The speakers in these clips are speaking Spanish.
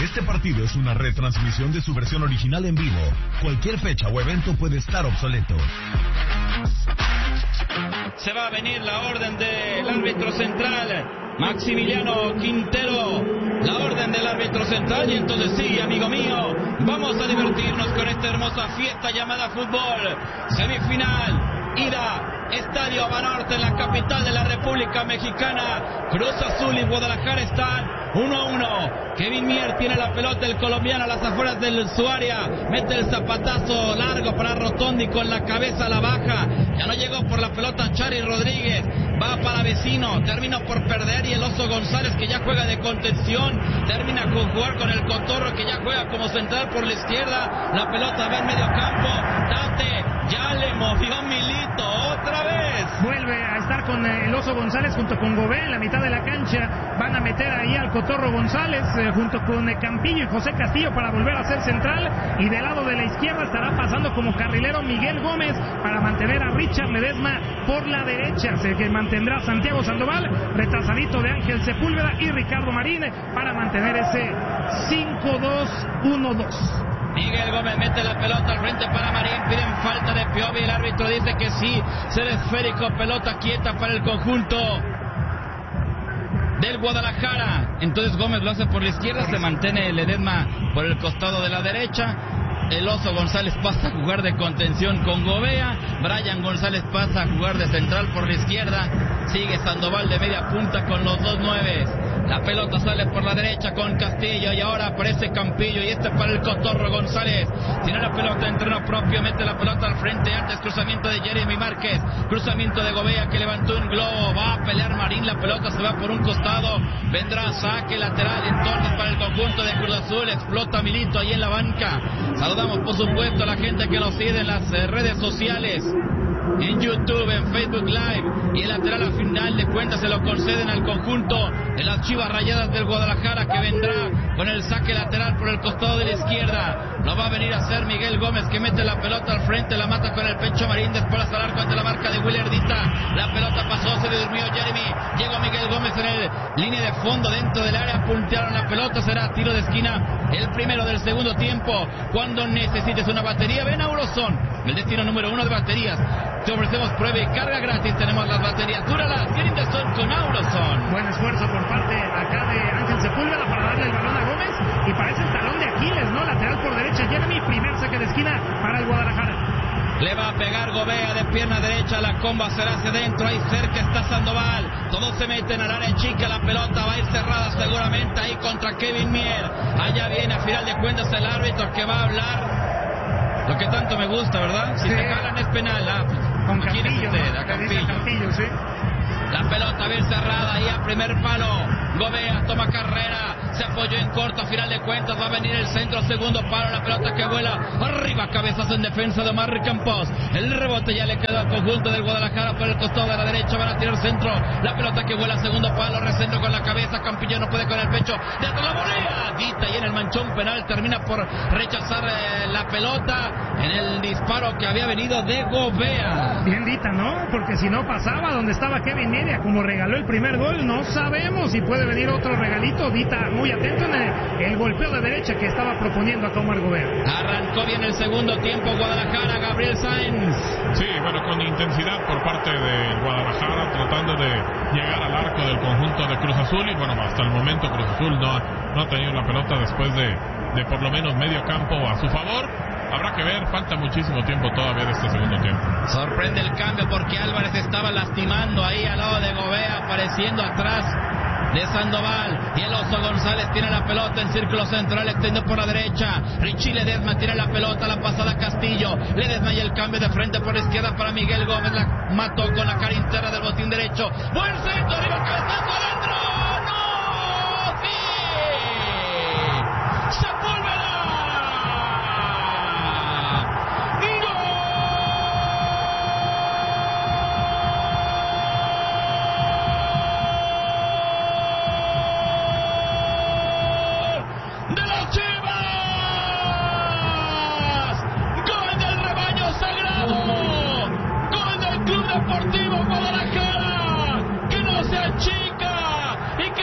Este partido es una retransmisión de su versión original en vivo. Cualquier fecha o evento puede estar obsoleto. Se va a venir la orden del árbitro central, Maximiliano Quintero. La orden del árbitro central. Y entonces sí, amigo mío, vamos a divertirnos con esta hermosa fiesta llamada fútbol. Semifinal, ida, Estadio Banorte en la capital de la República Mexicana. Cruz Azul y Guadalajara están 1-1. Kevin Mier tiene la pelota, el colombiano a las afueras de su área. Mete el zapatazo largo para Rotondi con la cabeza a la baja. Ya no llegó por la pelota Chary Rodríguez. Va para Vecino. Termina por perder y el Oso González, que ya juega de contención, termina con jugar con el Cotorro, que ya juega como central por la izquierda. La pelota va en medio campo. Tate ya le movió Milito otra vez. Vuelve a estar con el Oso González junto con Gobé en la mitad de la cancha. Van a meter ahí al Cotorro González junto con Campillo y José Castillo para volver a ser central. Y del lado de la izquierda estará pasando como carrilero Miguel Gómez para mantener a Richard Ledesma por la derecha. Se que mantendrá Santiago Sandoval, retrasadito de Ángel Sepúlveda y Ricardo Marín para mantener ese 5-2-1-2. Miguel Gómez mete la pelota al frente para Marín, piden falta de Piovi, el árbitro dice que sí, ser esférico, pelota quieta para el conjunto del Guadalajara. Entonces Gómez lo hace por la izquierda, se mantiene Ledesma por el costado de la derecha. El Oso González pasa a jugar de contención con Gobea. Brian González pasa a jugar de central por la izquierda. Sigue Sandoval de media punta con los 2-9. La pelota sale por la derecha con Castillo y ahora aparece Campillo y este para el Cotorro González. Tiene la pelota en terreno propio, mete la pelota al frente, antes cruzamiento de Jeremy Márquez, cruzamiento de Gobea que levantó un globo, va a pelear Marín, la pelota se va por un costado, vendrá saque lateral entonces para el conjunto de Cruz Azul, explota Milito ahí en la banca. Saludamos por supuesto a la gente que nos sigue en las redes sociales, en YouTube, en Facebook Live, y el lateral al final de cuentas se lo conceden al conjunto de las Chivas Rayadas del Guadalajara, que vendrá con el saque lateral por el costado de la izquierda. Lo va a venir a hacer Miguel Gómez, que mete la pelota al frente, la mata con el pecho Marín, después al arco ante la marca de Willardita. La pelota pasó, se le durmió Jeremy, llegó Miguel Gómez en el línea de fondo dentro del área, puntearon la pelota, será tiro de esquina, el primero del segundo tiempo. Cuando necesites una batería, ven a Auroson, el destino número 1 de baterías. Te ofrecemos prueba y carga gratis. Tenemos las baterías Duralas, tienen de son con Auroson. Buen esfuerzo por parte acá de Ángel Sepúlveda para darle el balón a Gómez. Y parece el talón de Aquiles, ¿no? Lateral por derecha, Jeremy, primer saque de esquina para el Guadalajara. Le va a pegar Gobea de pierna derecha, la comba será hacia adentro, ahí cerca está Sandoval. Todos se meten al área chica, la pelota va a ir cerrada seguramente ahí contra Kevin Mier. Allá viene a final de cuentas el árbitro que va a hablar lo que tanto me gusta, ¿verdad? Si se jalan es penal. Con Campillo, usted, ¿no? a Campillo. Campillo, sí. La pelota bien cerrada ahí a primer palo. Gobea toma carrera, se apoyó en corto, a final de cuentas va a venir el centro, segundo palo, la pelota que vuela arriba, cabezas en defensa de Omar Campos. El rebote ya le quedó al conjunto del Guadalajara por el costado de la derecha, van a tirar centro, la pelota que vuela, segundo palo, recentro con la cabeza, Campillo no puede con el pecho, dentro la volea, Dita y en el manchón penal termina por rechazar la pelota en el disparo que había venido de Gobea. Bien Dita, ¿no? Porque si no pasaba donde estaba Kevin Media, como regaló el primer gol, no sabemos si puede venir otro regalito. Dita muy atento en el golpeo de derecha que estaba proponiendo a Omar Gobea. Arrancó bien el segundo tiempo Guadalajara, Gabriel Sáenz. Sí, bueno, con intensidad por parte de Guadalajara, tratando de llegar al arco del conjunto de Cruz Azul, y bueno, hasta el momento Cruz Azul no ha tenido la pelota después de por lo menos medio campo a su favor. Habrá que ver, falta muchísimo tiempo todavía de este segundo tiempo. Sorprende el cambio porque Álvarez estaba lastimando ahí al lado de Gobea, apareciendo atrás de Sandoval, y el Oso González tiene la pelota en círculo central, extendió por la derecha, Richie Ledesma tiene la pelota, la pasada Castillo, Ledesma y el cambio de frente por la izquierda para Miguel Gómez, la mató con la cara interna del botín derecho, buen centro, arriba el cabezazo adentro, ¡no! ¡Sí! ¡Sepúlveda! Deportivo Guadalajara, que no se achica y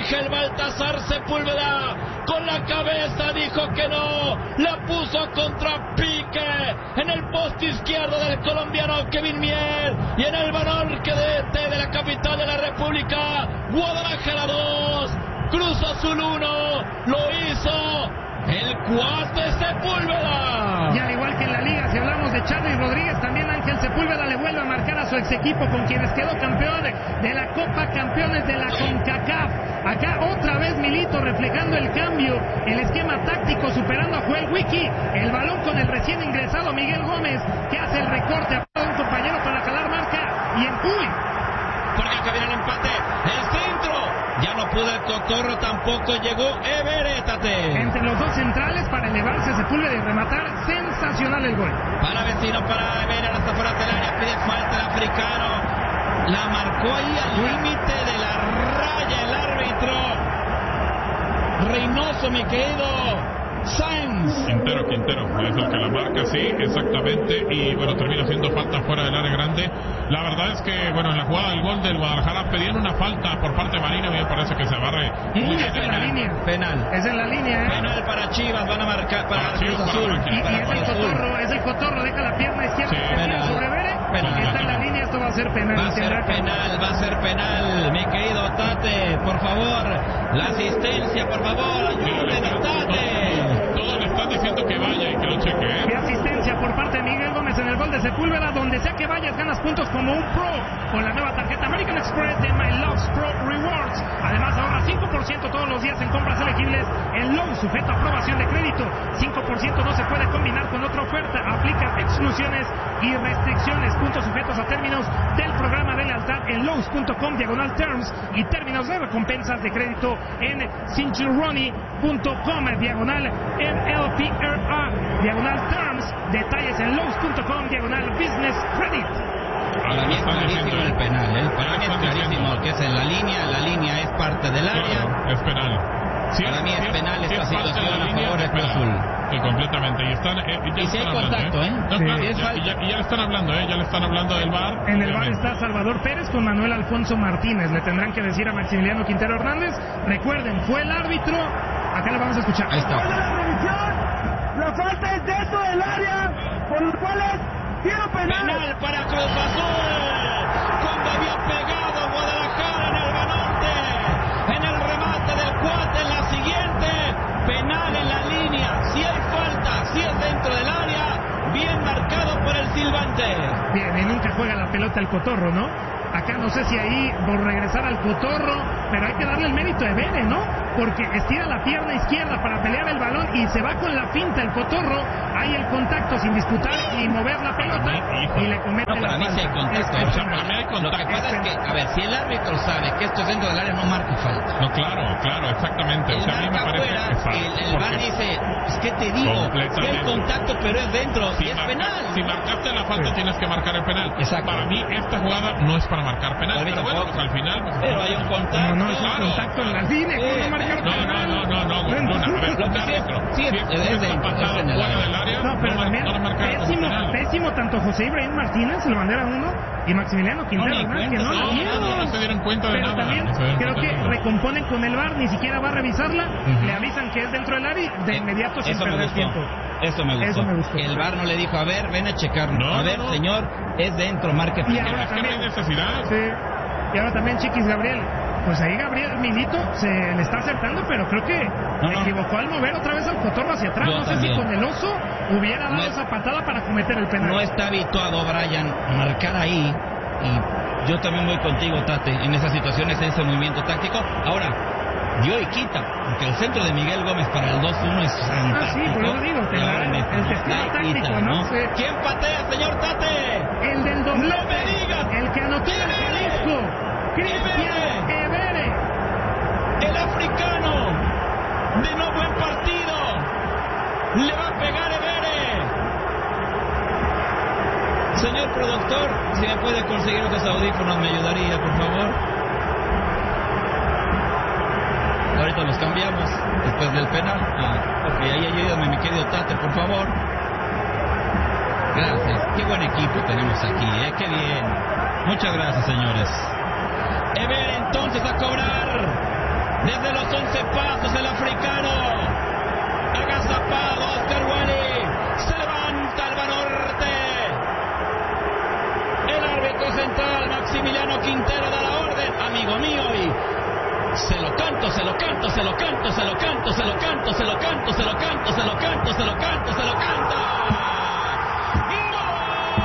Ángel Baltasar Sepúlveda con la cabeza dijo que no, la puso a contrapique en el poste izquierdo del colombiano Kevin Mier y en el balón que de la capital de la República. Guadalajara 2, Cruz Azul 1, lo hizo el cuate Sepúlveda. Y al igual que en la liga, si hablamos de Charly Rodríguez, también Ángel Sepúlveda le vuelve a marcar a su ex equipo con quienes quedó campeón de la Copa Campeones de la CONCACAF. Acá otra vez Milito reflejando el cambio, el esquema táctico, superando a Joel Wiki. El balón con el recién ingresado Miguel Gómez, que hace el recorte a un compañero para calar marca. Y porque acá viene el empate, el centro. Ya no pudo el Cotorro, tampoco llegó Everett. Entre los dos centrales para elevarse Sepúlveda y rematar. Sensacional el gol. Para Vecino, para Everett, hasta fuera del área, pide falta el africano. La marcó ahí al límite de la raya el árbitro Reynoso, mi querido Sainz. Quintero, es el que la marca, sí, exactamente, y bueno, termina haciendo falta fuera del área grande. La verdad es que, bueno, en la jugada del gol del Guadalajara pedían una falta por parte de Marino, y me parece que se barre muy bien. Es en la línea. Penal. Es en la línea, ¿eh? Penal para Chivas, van a marcar para Chivas, Cruz Azul. Y es el Cotorro, deja la pierna izquierda, sí, penal sobre Vere. Está en la línea, esto va a ser penal. Va a ser penal, mi querido Tate, por favor, la asistencia, por favor, ayúdenos, Tate. Todos le están diciendo que vaya y que lo cheque, ¿eh? Qué asistencia por parte de Miguel Gómez en el gol de Sepúlveda. Donde sea que vayas, ganas puntos como un pro con la nueva tarjeta American Express de My Loves Pro Rewards. Además, ahorra 5% todos los días en compras elegibles en Lowe's, sujeto a aprobación de crédito. 5% no se puede combinar con otra oferta. Aplica exclusiones y restricciones. Puntos sujetos a términos del programa de lealtad en Lowe's.com/terms y términos de recompensas de crédito en cinturoni.com/MLPRA/terms. Detalles en Lowe's.com/business credit. Para mí es clarísimo el penal, para mí es clarísimo que es en la línea es parte del área. Claro, es penal. Para mí es penal esta situación a favor de Cruz Azul. Sí, completamente. Y están, y si hay contacto, No, claro, ya le están hablando, ya le están hablando del VAR. En el VAR está Salvador Pérez con Manuel Alfonso Martínez. Le tendrán que decir a Maximiliano Quintero Hernández. Recuerden, fue el árbitro. Acá le vamos a escuchar. Ahí está. La falta es dentro del área, por los cuales quiero penal. Penal para Cruz Azul. Cuando había pegado Guadalajara en el Banorte, en el remate del cuate, en la siguiente, penal en la línea. Si hay falta, si es dentro del área, bien marcado por el silbante. Bien, y nunca juega la pelota el Cotorro, ¿no? Acá no sé si ahí por regresar al Cotorro, pero hay que darle el mérito de Vere, ¿no? Porque estira la pierna izquierda para pelear el balón y se va con la finta el Cotorro. Hay el contacto sin disputar y mover la pelota y le comete la para mí sí hay contacto. Para mí hay contacto. Lo que pasa es que, a ver, si el árbitro sabe que esto es dentro del área, no marca falta. No, claro, exactamente. El a mí me parece el VAR dice, es que te digo, que hay contacto, pero es dentro, y es penal. Si marcaste la falta, tienes que marcar el penal. Exacto. Para mí, esta jugada no es para marcar penal, pero bueno, pues al final... Pues, pero hay un contacto. No, es un contacto en la línea, ¿cómo marcar penal? No, Luna, a ver, lo que sí es dentro, pasada en el fuera del área, no, pero también pésimo tanto José Ibrahim Martínez, el bandera 1, y Maximiliano Quintero, que no la vieron. No se dieron cuenta de pero nada. También creo que recomponen con el VAR, ni siquiera va a revisarla, le avisan que es dentro del área y de inmediato sin perder tiempo. Eso me gustó. El VAR no le dijo, a ver, ven a checarlo. A ver, señor, es dentro, marque penal. Es que no hay necesidad. Sí. Y ahora también Chiquis Gabriel. Pues ahí Gabriel Milito se le está acertando, pero creo que se equivocó al mover otra vez al Cotorro hacia atrás. No sé si con el oso hubiera dado esa patada para cometer el penal. No está habituado Brian a marcar ahí, y yo también voy contigo, Tate, en esas situaciones, en ese movimiento táctico. Ahora, dio y quita, porque el centro de Miguel Gómez para el 2-1 es fantástico. Sí, por eso digo, el testigo táctico, ¿no? Sí. ¿Quién patea, señor Tate? El del doble. ¡No me digas! El que anotó el Jalisco. Cristian Evere. El africano de no buen partido. Le va a pegar Evere. Señor productor, si me puede conseguir otros audífonos, me ayudaría, por favor. Ahorita los cambiamos después del penal. Ok, ahí ayúdame, mi querido Tate, por favor. Gracias. Qué buen equipo tenemos aquí, qué bien. Muchas gracias, señores. Ever entonces a cobrar. Desde los 11 pasos el africano. Agazapado Oscar Wally. Se levanta el Banorte. El árbitro central Maximiliano Quintero da la orden. Amigo mío, y se lo canto, se lo canto, se lo canto, se lo canto, se lo canto, se lo canto, se lo canto, se lo canto, se lo canto, se lo canto.